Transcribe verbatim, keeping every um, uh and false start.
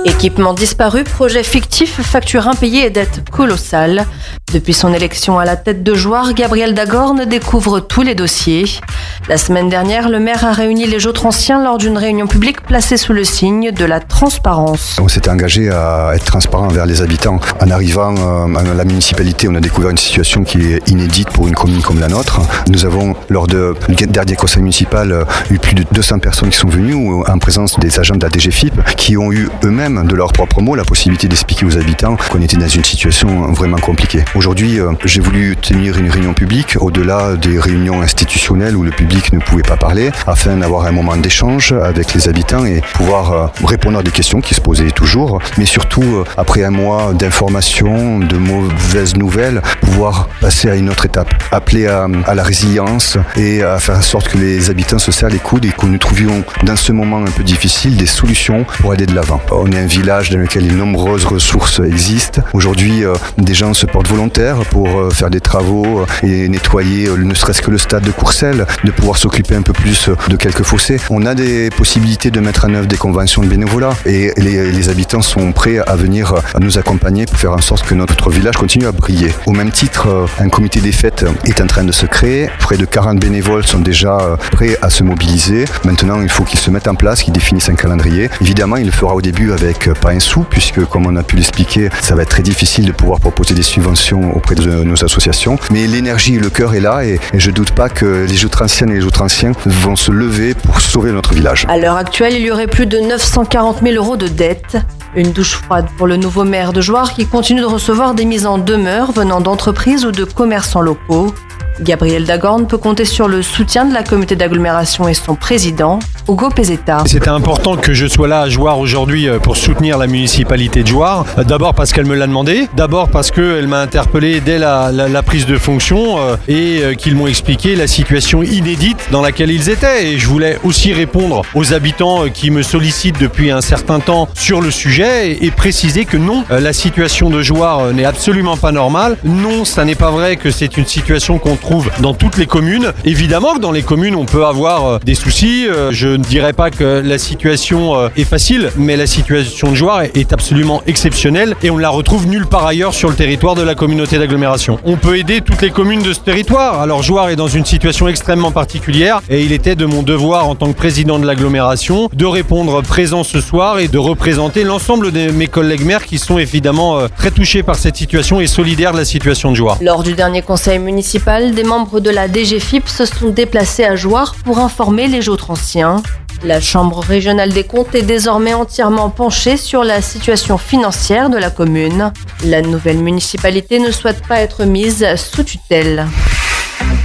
Équipement disparu, projet fictif, facture impayée et dette colossale. Depuis son élection à la tête de Jouarre, Gabriel Dagorne découvre tous les dossiers. La semaine dernière, le maire a réuni les Jautranciens lors d'une réunion publique placée sous le signe de la transparence. On s'était engagé à être transparent envers les habitants. En arrivant à la municipalité, on a découvert une situation qui est inédite pour une commune comme la nôtre. Nous avons, lors du dernier conseil municipal, eu plus de deux cents personnes qui sont venues en présence des agents de la D G F I P qui ont eu eux-mêmes, de leurs propres mots, la possibilité d'expliquer aux habitants qu'on était dans une situation vraiment compliquée. Aujourd'hui, euh, j'ai voulu tenir une réunion publique au-delà des réunions institutionnelles où le public ne pouvait pas parler, afin d'avoir un moment d'échange avec les habitants et pouvoir euh, répondre à des questions qui se posaient toujours, mais surtout, euh, après un mois d'informations, de mauvaises nouvelles, pouvoir passer à une autre étape, appeler à, à la résilience et à faire en sorte que les habitants se serrent les coudes et que nous trouvions dans ce moment un peu difficile des solutions pour aller de l'avant. On est un village dans lequel de nombreuses ressources existent. Aujourd'hui, euh, des gens se portent volontaires pour euh, faire des travaux euh, et nettoyer euh, ne serait-ce que le stade de Courcelles, de pouvoir s'occuper un peu plus euh, de quelques fossés. On a des possibilités de mettre en œuvre des conventions de bénévolat et les, les habitants sont prêts à venir euh, nous accompagner pour faire en sorte que notre village continue à briller. Au même titre, euh, un comité des fêtes est en train de se créer. Près de quarante bénévoles sont déjà euh, prêts à se mobiliser. Maintenant, il faut qu'ils se mettent en place, qu'ils définissent un calendrier. Évidemment, il le fera au début avec pas un sou, puisque comme on a pu l'expliquer, ça va être très difficile de pouvoir proposer des subventions auprès de nos associations. Mais l'énergie et le cœur est là et, et je ne doute pas que les Jautranciennes et les Jautranciens vont se lever pour sauver notre village. À l'heure actuelle, il y aurait plus de neuf cent quarante mille euros de dettes. Une douche froide pour le nouveau maire de Jouarre qui continue de recevoir des mises en demeure venant d'entreprises ou de commerçants locaux. Gabriel Dagorne peut compter sur le soutien de la communauté d'agglomération et son président, Hugo Pezzetta. C'était important que je sois là à Jouarre aujourd'hui pour soutenir la municipalité de Jouarre. D'abord parce qu'elle me l'a demandé, d'abord parce qu'elle m'a interpellé dès la, la, la prise de fonction et qu'ils m'ont expliqué la situation inédite dans laquelle ils étaient. Et je voulais aussi répondre aux habitants qui me sollicitent depuis un certain temps sur le sujet et, et préciser que non, la situation de Jouarre n'est absolument pas normale. Non, ça n'est pas vrai que c'est une situation qu'on trouve dans toutes les communes. Évidemment que dans les communes, on peut avoir euh, des soucis. Euh, je ne dirais pas que la situation euh, est facile, mais la situation de Jouarre est, est absolument exceptionnelle et on ne la retrouve nulle part ailleurs sur le territoire de la communauté d'agglomération. On peut aider toutes les communes de ce territoire. Alors Jouarre est dans une situation extrêmement particulière et il était de mon devoir en tant que président de l'agglomération de répondre présent ce soir et de représenter l'ensemble de mes collègues maires qui sont évidemment euh, très touchés par cette situation et solidaires de la situation de Jouarre. Lors du dernier conseil municipal, des membres de la D G F I P se sont déplacés à Jouarre pour informer les Jautranciens. La Chambre régionale des comptes est désormais entièrement penchée sur la situation financière de la commune. La nouvelle municipalité ne souhaite pas être mise sous tutelle.